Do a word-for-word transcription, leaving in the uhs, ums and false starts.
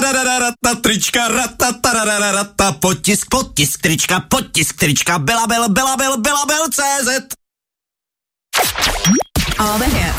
ratatatararata, trička, ratatatararata, potisk, potisk, trička, potisk, trička, Bela Bel, Bela Bel, Bela Bel, C Z. All the hits.